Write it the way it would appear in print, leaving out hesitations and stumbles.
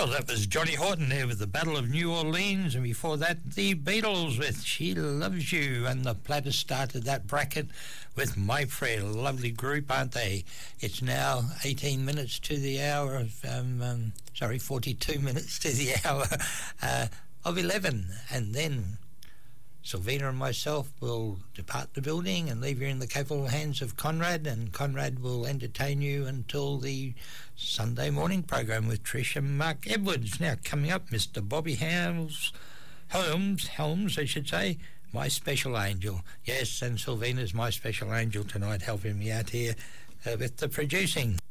Well, that was Johnny Horton there with the Battle of New Orleans, and before that, the Beatles with She Loves You, and the Platters started that bracket with My Prayer. Lovely group, aren't they? It's now 18 minutes to the hour of, 42 minutes to the hour of 11, and then Sylvina and myself will depart the building and leave you in the capable hands of Conrad, and Conrad will entertain you until the Sunday morning program with Trish and Mark Edwards. Now, coming up, Mr. Bobby Helms, I should say, my special angel. Yes, and Sylvina's my special angel tonight, helping me out here with the producing.